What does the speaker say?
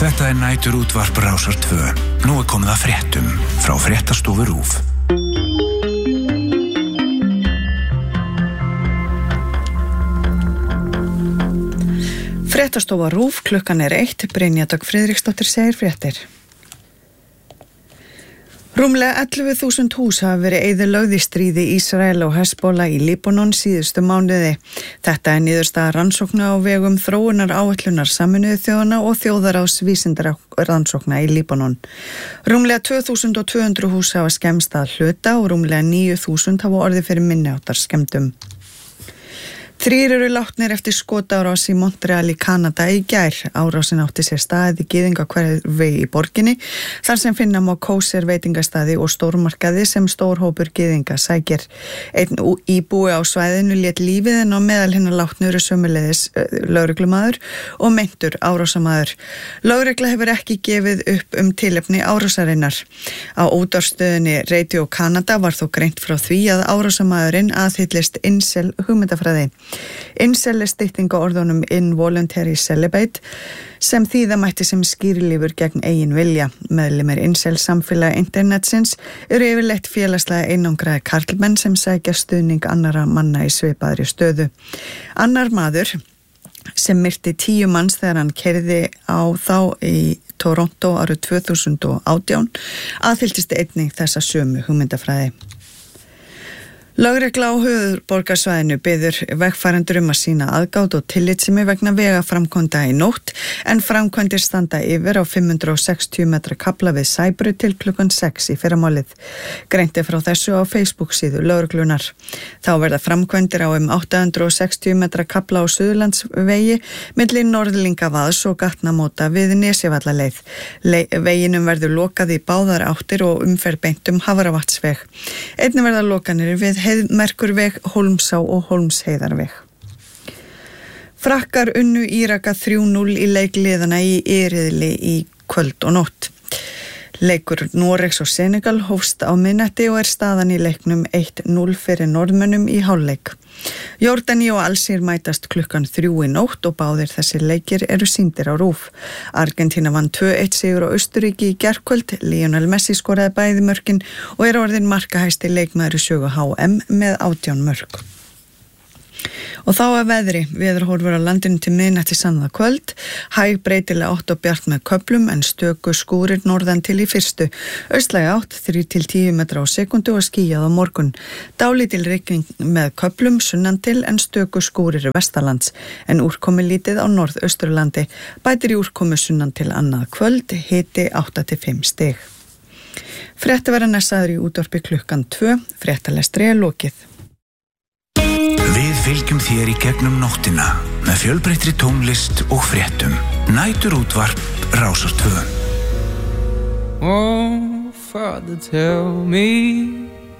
Þetta nætur útvarp Rásar 2. Nú komið að fréttum frá Fréttastofu RÚV. Fréttastofa RÚV, klukkan 1, Brynja Dögg Friðriksdóttir segir fréttir. Rúmlega 11.000 hús hafa verið eyðilögð í stríði Ísrael og Hezbollah í Líbanon síðustu mánuði. Þetta niðurstaða rannsókna á vegum þróunar áætlunar Sameinuðu þjóðanna og þjóðaráðs vísindarannsókna í Líbanon. Rúmlega 2.200 hús hafa skemmst að hluta og rúmlega 9.000 hafa orðið fyrir minniháttar skemmdum. 3 eru látnir eftir skotárás í Montreal í Kanada í gær. Árásin átti sér stað í gyðingahverfi í borginni, þar sem finna má kósir veitingastaði og stórmarkaði sem stór hópur gyðinga sækir. Einn íbúi á svæðinu lét lífið en á meðal hinna látnu eru sömuleiðis lögreglumaður og meintur árásamaður. Lögregla hefur ekki gefið upp tilefni árásarinnar. Á útvarpsstöðinni Radio Canada var þó greint frá því að árásamaðurinn aðhyllist incel hugmyndafræði. Incel stytting á orðunum involuntary celibate sem þýða mætti sem skýrlífur gegn eigin vilja. Meðlimir incel samfélagi internetsins eru yfirleitt félagslega einangraði karlmenn sem sækja stuðning annara manna í svipaðri stöðu. Annar maður sem myrti 10 manns þegar hann keyrði á þá í Toronto árið 2018 aðhylltist einnig þessa sömu hugmyndafræði. Lögregla á höfuðborgarsvæðinu biður vegfarendur að sýna aðgát og tillitssemi vegna vegaframkvæmda í nótt en framkvæmdir standa yfir á 560 metra kafla við Sæbru til klukkan 6 í fyrramálið. Greint frá þessu á Facebook-síðu lögreglunar. Þá verða framkvæmdir á 860 metra kafla á Suðurlandsvegi milli Norðlingavaðs og gatnamóta við Nesjavallaleið. Veginum verður lokað í báðar áttir og umferð beint Hafravatnsveg. Einnig verða lokanir við Heiðmerkurveg, Hólmsá og Hólmsheiðarveg. Frakkar unnu Íraka 3-0 í leikliðana í riðli í kvöld og nótt. Leikur Noregs og Senegal hófst á miðnætti og staðan í leiknum 1-0 fyrir norðmönnum í hálfleik. Jordani og Alsír mætast klukkan 3 í nótt og báðir þessir leikir eru sýndir á RÚV. Argentína vann 2-1 sigur á Austurríki í gærkvöld. Lionel Messi skoraði bæði mörkin og orðinn markahæsti leikmaður í sögu HM með 18 mörk. Og þá að veðri, veðurhorfur á landinu til miðnætti sannað kvöld, hæg breytilega 8 og bjart með köflum en stöku skúrir norðan til í fyrstu, austlæg 8, 3-10 metra á sekundu og skýjað á morgun. Dálítil rigning með köflum sunnan til en stöku skúrir vestanlands, en úrkomi lítið á norðausturlandi, bætir í úrkomi sunnan til annað kvöld, hiti 8-5 stig. Frétti verða næstaður í útvarpi klukkan 2, fréttalestri lokið. Við fylgjum þér í gegnum nóttina með fjölbreyttri tónlist og fréttum. Nætur útvarp Rásar 2. Oh, Father, tell me